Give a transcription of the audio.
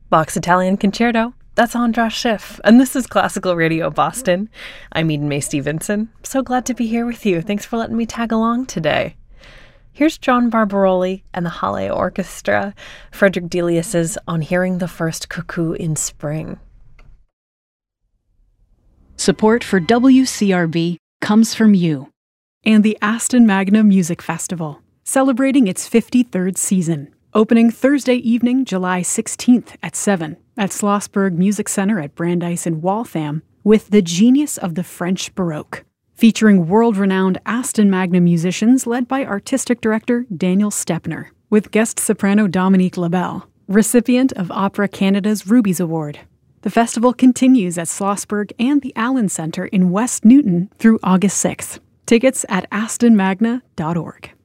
Bach's Italian Concerto. That's Andras Schiff, and this is Classical Radio Boston. I'm Eden Mae Stevenson. So glad to be here with you. Thanks for letting me tag along today. Here's John Barbaroli and the Halle Orchestra, Frederick Delius's On Hearing the First Cuckoo in Spring. Support for WCRB comes from you and the Aston Magna Music Festival, celebrating its 53rd season, opening Thursday evening, July 16th at 7 at Schlossberg Music Center at Brandeis in Waltham with The Genius of the French Baroque, featuring world-renowned Aston Magna musicians led by artistic director Daniel Stepner, with guest soprano Dominique Labelle, recipient of Opera Canada's Rubies Award. The festival continues at Schlossberg and the Allen Center in West Newton through August 6th. Tickets at astonmagna.org.